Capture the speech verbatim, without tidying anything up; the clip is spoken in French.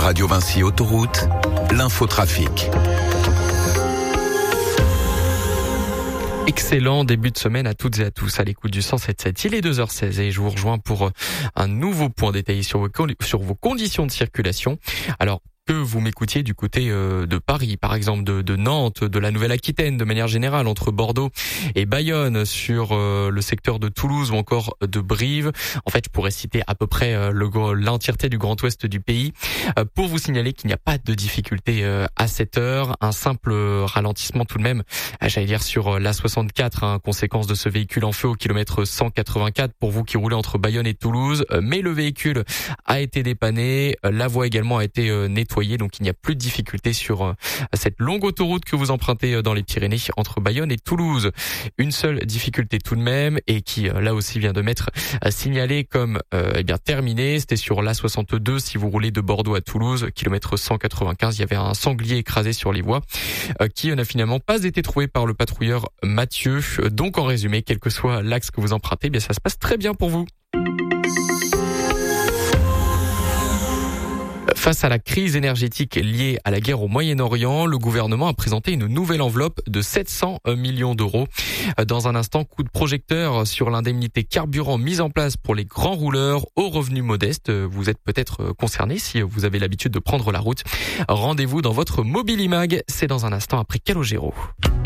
Radio Vinci Autoroute, l'infotrafic. Excellent début de semaine à toutes et à tous à l'écoute du cent sept sept. Il est deux heures seize et je vous rejoins pour un nouveau point détaillé sur vos, sur vos conditions de circulation. Alors, que vous m'écoutiez du côté de Paris, par exemple de, de Nantes, de la Nouvelle-Aquitaine, de manière générale, entre Bordeaux et Bayonne, sur euh, le secteur de Toulouse ou encore de Brive. En fait, je pourrais citer à peu près euh, le, l'entièreté du Grand Ouest du pays euh, pour vous signaler qu'il n'y a pas de difficulté euh, à cette heure. Un simple ralentissement tout de même, euh, j'allais dire sur l'A soixante-quatre, hein, conséquence de ce véhicule en feu au kilomètre cent quatre-vingt-quatre pour vous qui roulez entre Bayonne et Toulouse. Euh, mais le véhicule a été dépanné, euh, la voie également a été euh, nettoyée. Donc il n'y a plus de difficulté sur euh, cette longue autoroute que vous empruntez euh, dans les Pyrénées entre Bayonne et Toulouse. Une seule difficulté tout de même et qui euh, là aussi vient de m'être euh, signalée comme euh, eh bien terminée. C'était sur l'A soixante-deux si vous roulez de Bordeaux à Toulouse, kilomètre cent quatre-vingt-quinze. Il y avait un sanglier écrasé sur les voies euh, qui n'a finalement pas été trouvé par le patrouilleur Mathieu. Donc en résumé, quel que soit l'axe que vous empruntez, eh bien ça se passe très bien pour vous. Face à la crise énergétique liée à la guerre au Moyen-Orient, le gouvernement a présenté une nouvelle enveloppe de sept cents millions d'euros. Dans un instant, coup de projecteur sur l'indemnité carburant mise en place pour les grands rouleurs aux revenus modestes. Vous êtes peut-être concerné si vous avez l'habitude de prendre la route. Rendez-vous dans votre Mobilimag. C'est dans un instant après Calogero.